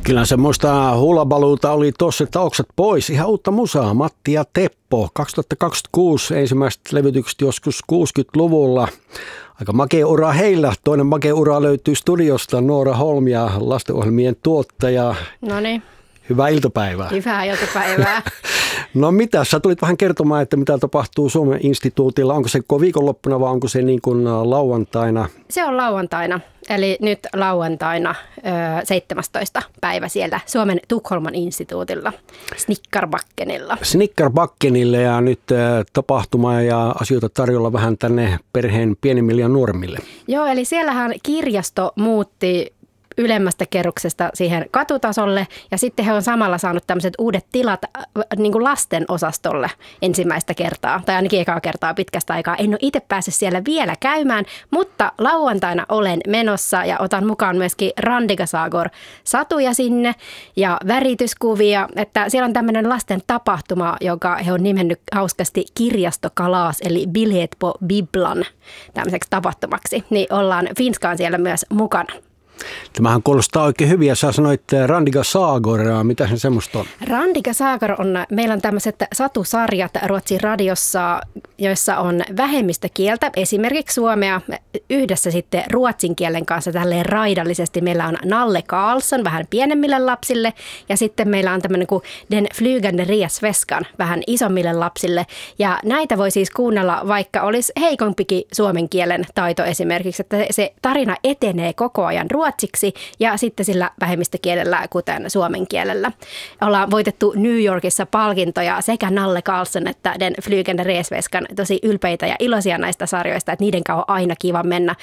Kyllä semmoista hullabaluuta oli tossa, että oksat pois. Ihan uutta musaa. Matti ja Teppo. 2026 ensimmäiset levytykset joskus 60-luvulla. Aika makea ura heillä. Toinen makea ura löytyy studiosta. Noora Holm ja lastenohjelmien tuottaja. Noniin. Hyvää iltapäivää. Hyvää iltapäivää. No mitä, sä tulit vähän kertomaan, että mitä tapahtuu Suomen instituutilla. Onko se viikonloppuna vai onko se niin kuin lauantaina? Se on lauantaina, eli nyt lauantaina 17. päivä siellä Suomen Tukholman instituutilla, Snickarbackenilla. Snickarbackenille ja nyt tapahtumaa ja asioita tarjolla vähän tänne perheen pienimmille ja nuoremmille. Joo, eli siellähän kirjasto muutti ylemmästä kerroksesta siihen katutasolle ja sitten he on samalla saanut tämmöiset uudet tilat niin kuin lasten osastolle ensimmäistä kertaa tai ainakin ekaa kertaa pitkästä aikaa. En ole itse päässyt siellä vielä käymään, mutta lauantaina olen menossa ja otan mukaan myöskin Randiga Sagor satuja sinne ja värityskuvia, että siellä on tämmöinen lasten tapahtuma, joka he on nimennyt hauskasti kirjastokalaas eli Bilet på Biblan tämmöiseksi tapahtumaksi, niin ollaan Finskaan siellä myös mukana. Tämähän kuulostaa oikein hyvin ja sä sanoit Randiga Sagor, mitä se semmoista on? Randiga Sagor on, meillä on tämmöiset satusarjat Ruotsin radiossa, joissa on vähemmistökieltä, esimerkiksi suomea, yhdessä sitten ruotsin kielen kanssa tälleen raidallisesti. Meillä on Nalle Karlsson vähän pienemmille lapsille ja sitten meillä on tämmöinen kuin Den flygande resväskan vähän isommille lapsille. Ja näitä voi siis kuunnella, vaikka olisi heikompikin suomen kielen taito esimerkiksi, että se tarina etenee koko ajan ruotsiksi ja sitten sillä vähemmistökielellä, kuten suomen kielellä. Ollaan voitettu New Yorkissa palkintoja sekä Nalle Karlsson että Den flygande resväskan, tosi ylpeitä ja iloisia näistä sarjoista, että niiden kanssa on aina kiva mennä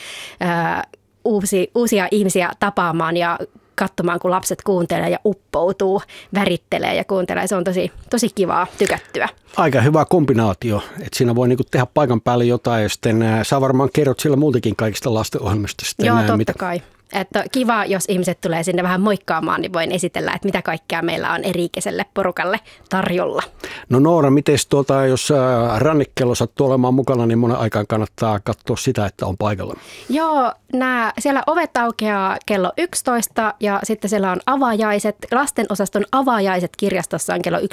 uusia ihmisiä tapaamaan ja katsomaan, kun lapset kuuntelee ja uppoutuu, värittelee ja kuuntelee. Se on tosi kivaa, tykättyä. Aika hyvä kombinaatio, että siinä voi niinku tehdä paikan päälle jotain ja sitten sä varmaan kerrot sillä muutenkin kaikista lastenohjelmista. Joo, totta kai. Että kiva, jos ihmiset tulee sinne vähän moikkaamaan, niin voin esitellä, että mitä kaikkea meillä on eri-ikäiselle porukalle tarjolla. No Noora, miten jos rannekello sattuu olemaan mukana, niin monen aikaan kannattaa katsoa sitä, että on paikalla? Joo, siellä ovet aukeaa kello 11 ja sitten siellä on avajaiset, lastenosaston avajaiset kirjastossa on kello 11.15.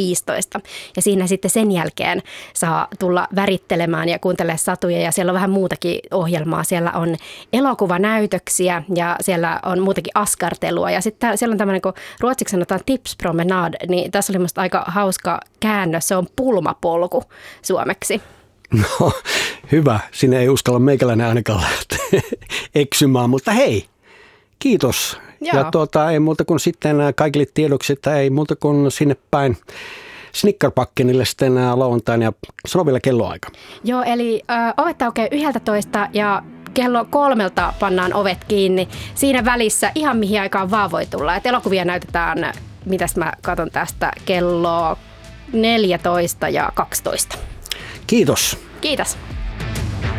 Ja siinä sitten sen jälkeen saa tulla värittelemään ja kuuntelemaan satuja ja siellä on vähän muutakin ohjelmaa. Siellä on elokuvanäytöksiä ja siellä on muutakin askartelua ja sitten siellä on tämmöinen, kun ruotsiksi sanotaan tipspromenade, niin tässä oli musta aika hauska käännös, se on pulmapolku suomeksi. No hyvä, sinne ei uskalla meikäläinen ainakaan lähteä eksymään, mutta hei, kiitos. Joo. Ja ei muuta kuin sitten kaikille tiedoksi, että ei muuta kuin sinne päin Snickarbackenille sitten lauantaina ja sano vielä kelloaika. Joo, eli ovet aukeaa 11 ja kello 3 pannaan ovet kiinni. Siinä välissä ihan mihin aikaan vaan voi tulla. Et elokuvia näytetään, mitäs mä katson tästä, kello 14 ja 12. Kiitos. Kiitos.